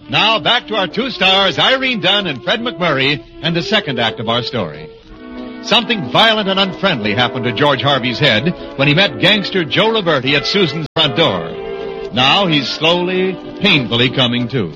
Now back to our two stars, Irene Dunn and Fred McMurray, and the second act of our story. Something violent and unfriendly happened to George Harvey's head when he met gangster Joe Roberti at Susan's front door. Now he's slowly, painfully coming to.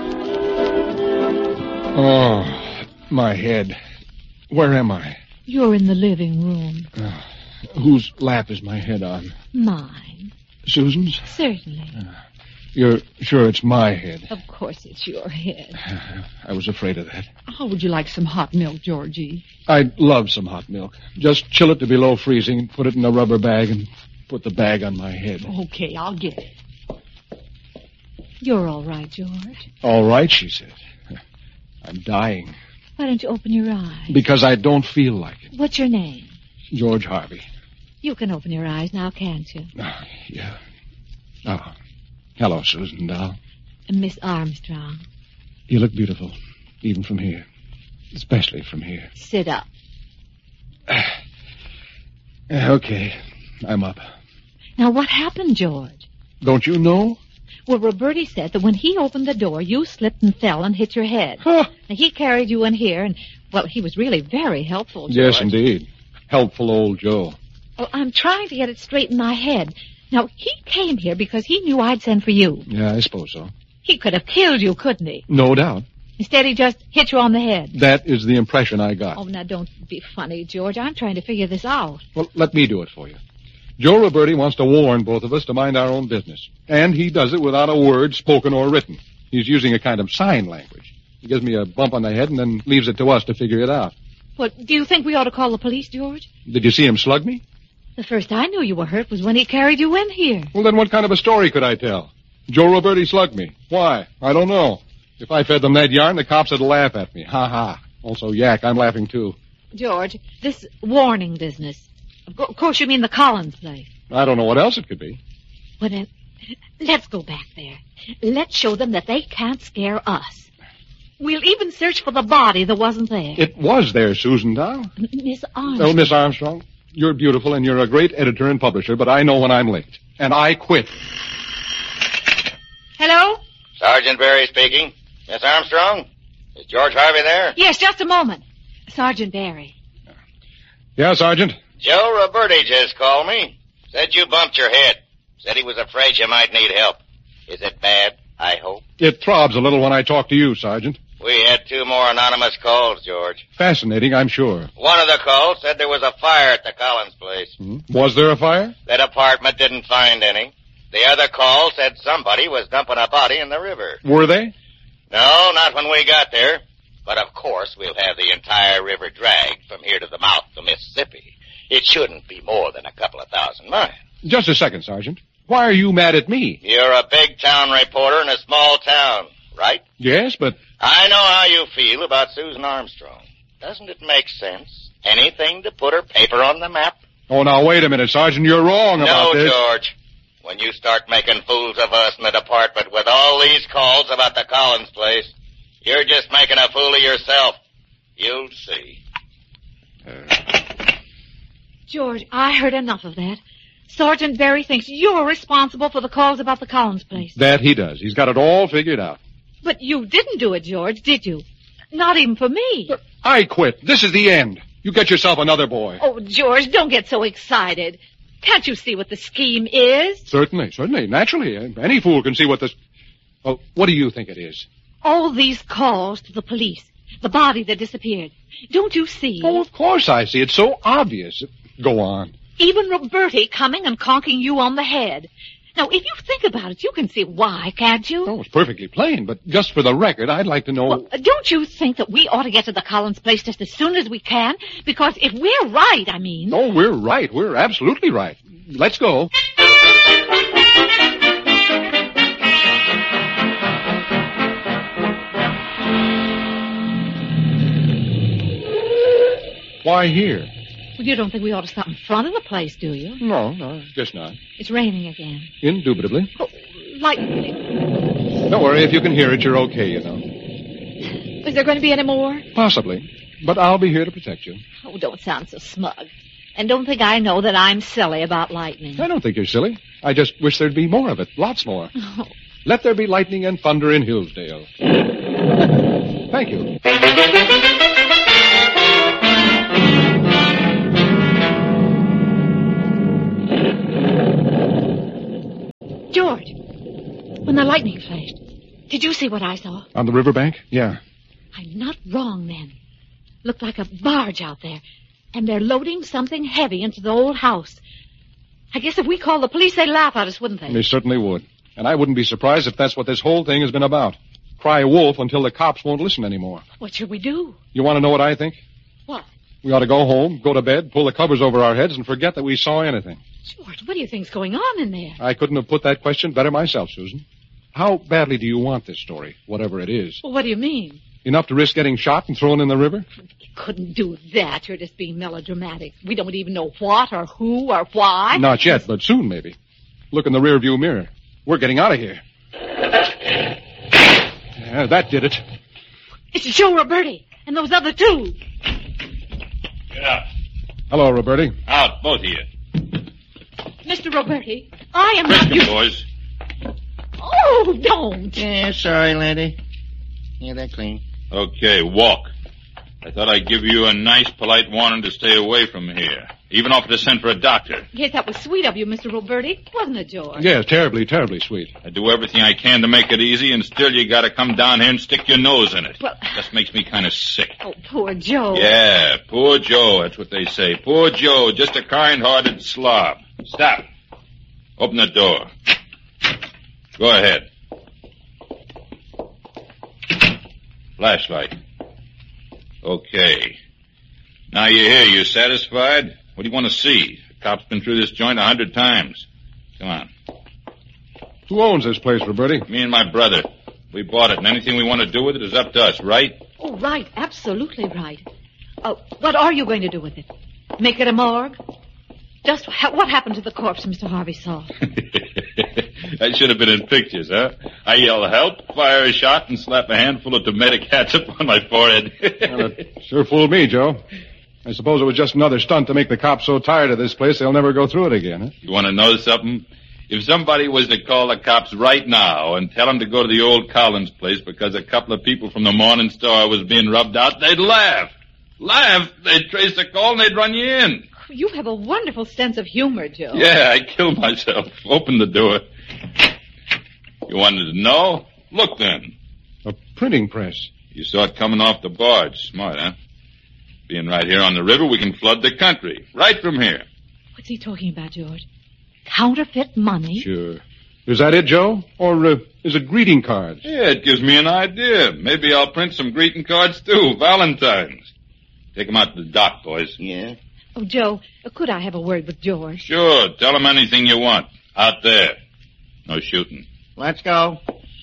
Oh, my head. Where am I? You're in the living room. Whose lap is my head on? Mine. Susan's? Certainly. You're sure it's my head? Of course it's your head. I was afraid of that. How would you like some hot milk, Georgie? I'd love some hot milk. Just chill it to below freezing, put it in a rubber bag, and put the bag on my head. Okay, I'll get it. You're all right, George. All right, she said. I'm dying. Why don't you open your eyes? Because I don't feel like it. What's your name? George Harvey. You can open your eyes now, can't you? Yeah. Oh. Hello, Susan, doll. Miss Armstrong. You look beautiful, even from here. Especially from here. Sit up. Okay, I'm up. Now, what happened, George? Don't you know? Well, Roberti said that when he opened the door, you slipped and fell and hit your head. Huh. Now, he carried you in here, and, well, he was really very helpful, George. Yes, indeed. Helpful old Joe. Well, I'm trying to get it straight in my head. Now, he came here because he knew I'd send for you. Yeah, I suppose so. He could have killed you, couldn't he? No doubt. Instead, he just hit you on the head. That is the impression I got. Oh, now, don't be funny, George. I'm trying to figure this out. Well, let me do it for you. Joe Roberti wants to warn both of us to mind our own business. And he does it without a word spoken or written. He's using a kind of sign language. He gives me a bump on the head and then leaves it to us to figure it out. Well, do you think we ought to call the police, George? Did you see him slug me? The first I knew you were hurt was when he carried you in here. Well, then what kind of a story could I tell? Joe Roberti slugged me. Why? I don't know. If I fed them that yarn, the cops would laugh at me. Ha ha. Also, yak, I'm laughing too. George, this warning business. Of course you mean the Collins place. I don't know what else it could be. Well, then, let's go back there. Let's show them that they can't scare us. We'll even search for the body that wasn't there. It was there, Susan doll. Miss Armstrong. Oh, Miss Armstrong, you're beautiful and you're a great editor and publisher, but I know when I'm late. And I quit. Hello? Sergeant Barry speaking. Miss Armstrong? Is George Harvey there? Yes, just a moment. Sergeant Barry. Yeah, Sergeant? Joe Roberti just called me. Said you bumped your head. Said he was afraid you might need help. Is it bad, I hope? It throbs a little when I talk to you, Sergeant. We had 2 more anonymous calls, George. Fascinating, I'm sure. One of the calls said there was a fire at the Collins place. Was there a fire? The department didn't find any. The other call said somebody was dumping a body in the river. Were they? No, not when we got there. But of course we'll have the entire river dragged from here to the mouth of the Mississippi. It shouldn't be more than a couple of 1,000 miles. Just a second, Sergeant. Why are you mad at me? You're a big town reporter in a small town, right? Yes, but... I know how you feel about Susan Armstrong. Doesn't it make sense? Anything to put her paper on the map? Oh, now, wait a minute, Sergeant. You're wrong about this. No, George. When you start making fools of us in the department with all these calls about the Collins place, you're just making a fool of yourself. You'll see. George, I heard enough of that. Sergeant Barry thinks you're responsible for the calls about the Collins place. That he does. He's got it all figured out. But you didn't do it, George, did you? Not even for me. Look, I quit. This is the end. You get yourself another boy. Oh, George, don't get so excited. Can't you see what the scheme is? Certainly. Naturally. Any fool can see what this... Well, what do you think it is? All these calls to the police. The body that disappeared. Don't you see? Oh, of course I see. It's so obvious. Go on. Even Roberti coming and conking you on the head. Now, if you think about it, you can see why, can't you? Oh, it's perfectly plain, but just for the record, I'd like to know... Well, don't you think that we ought to get to the Collins place just as soon as we can? Because if we're right, I mean... No, we're right. We're absolutely right. Let's go. Why here? Well, you don't think we ought to stop in front of the place, do you? No, guess not. It's raining again. Indubitably. Oh, lightning. Don't worry, if you can hear it, you're okay, you know. Is there going to be any more? Possibly. But I'll be here to protect you. Oh, don't sound so smug. And don't think I know that I'm silly about lightning. I don't think you're silly. I just wish there'd be more of it. Lots more. Oh, Let there be lightning and thunder in Hillsdale. Thank you. George, when the lightning flashed, did you see what I saw? On the riverbank? Yeah. I'm not wrong, then. Looked like a barge out there, and they're loading something heavy into the old house. I guess if we called the police, they'd laugh at us, wouldn't they? They certainly would. And I wouldn't be surprised if that's what this whole thing has been about. Cry wolf until the cops won't listen anymore. What should we do? You want to know what I think? What? We ought to go home, go to bed, pull the covers over our heads, and forget that we saw anything. George, what do you think's going on in there? I couldn't have put that question better myself, Susan. How badly do you want this story, whatever it is? Well, what do you mean? Enough to risk getting shot and thrown in the river? You couldn't do that. You're just being melodramatic. We don't even know what or who or why. Not yet, but soon, maybe. Look in the rearview mirror. We're getting out of here. Yeah, that did it. It's Joe Roberti and those other two. Get up. Hello, Roberti. Out, both of you. Mr. Roberti, I am Frisk not... 'em, boys. Oh, don't. Yeah, sorry, lady. Yeah, they're clean. Okay, walk. I thought I'd give you a nice, polite warning to stay away from here. Even offered to send for a doctor. Yes, that was sweet of you, Mr. Roberti. Wasn't it, George? Yes, terribly, terribly sweet. I do everything I can to make it easy, and still you gotta come down here and stick your nose in it. Well... Just makes me kind of sick. Oh, poor Joe. Yeah, poor Joe, that's what they say. Poor Joe, just a kind-hearted slob. Stop. Open the door. Go ahead. Flashlight. Okay. Now you're here. You satisfied? What do you want to see? The cop's been through this joint 100 times. Come on. Who owns this place, Roberti? Me and my brother. We bought it, and anything we want to do with it is up to us, right? Oh, right. Absolutely right. What are you going to do with it? Make it a morgue? Just what happened to the corpse Mr. Harvey saw? That should have been in pictures, huh? I yell help, fire a shot, and slap a handful of tomato ketchup on my forehead. Well, it sure fooled me, Joe. I suppose it was just another stunt to make the cops so tired of this place they'll never go through it again, huh? You want to know something? If somebody was to call the cops right now and tell them to go to the old Collins place because a couple of people from the Morning Star was being rubbed out, they'd laugh. Laugh? They'd trace the call and they'd run you in. You have a wonderful sense of humor, Joe. Yeah, I killed myself. Open the door. You wanted to know? Look then. A printing press. You saw it coming off the barge. Smart, huh? Being right here on the river, we can flood the country. Right from here. What's he talking about, George? Counterfeit money? Sure. Is that it, Joe? Or is it greeting cards? Yeah, it gives me an idea. Maybe I'll print some greeting cards, too. Valentine's. Take them out to the dock, boys. Yeah? Oh, Joe, could I have a word with George? Sure. Tell him anything you want. Out there. No shooting. Let's go.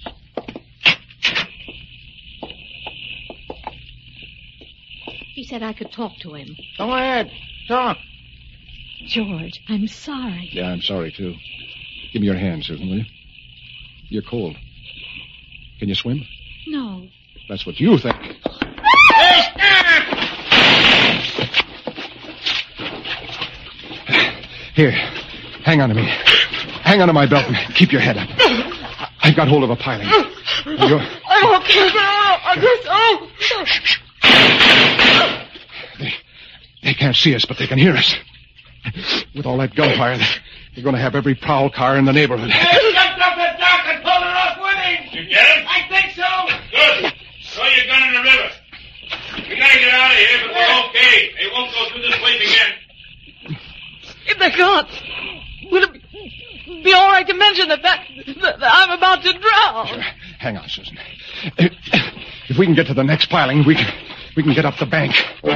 He said I could talk to him. Go ahead. Talk. George, I'm sorry. Yeah, I'm sorry, too. Give me your hand, Susan, will you? You're cold. Can you swim? No. That's what you think. Here, hang on to me. Hang on to my belt and keep your head up. I've got hold of a piling. I'm okay. They can't see us, but they can hear us. With all that gunfire, they're going to have every prowl car in the neighborhood. Jumped up the dock and pulled it off with him. You get it? I think so. Good. Throw your gun in the river. We gotta get out of here, but we're okay. They won't go through this place again. If they can't, will it be all right to mention that I'm about to drown? Sure. Hang on, Susan. If we can get to the next piling, we can get up the bank.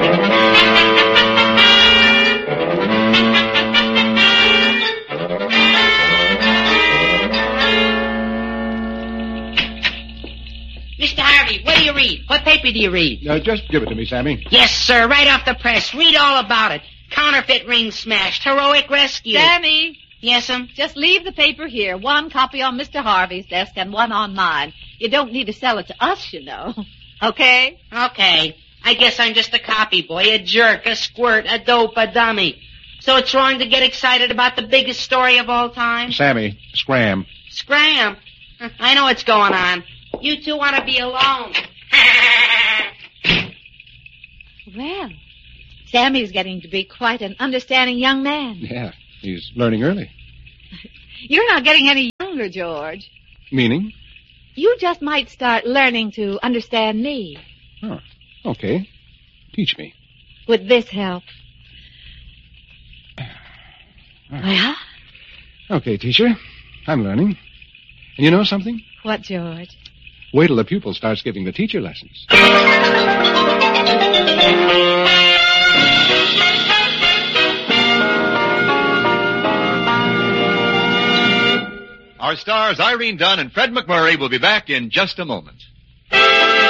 Mr. Harvey, what do you read? What paper do you read? Just give it to me, Sammy. Yes, sir, right off the press. Read all about it. Counterfeit ring smashed. Heroic rescue. Sammy, Yes'm. just leave the paper here. One copy on Mr. Harvey's desk and one on mine. You don't need to sell it to us, you know. Okay? Okay. I guess I'm just a copy boy, a jerk, a squirt, a dope, a dummy. So it's wrong to get excited about the biggest story of all time? Sammy, scram. Scram. I know what's going on. You two want to be alone. Well, Sammy's getting to be quite an understanding young man. Yeah, he's learning early. You're not getting any younger, George. Meaning? You just might start learning to understand me. Oh, okay. Teach me. Would this help? Well? Okay, teacher. I'm learning. And you know something? What, George? Wait till the pupil starts giving the teacher lessons. Our stars Irene Dunn and Fred McMurray will be back in just a moment.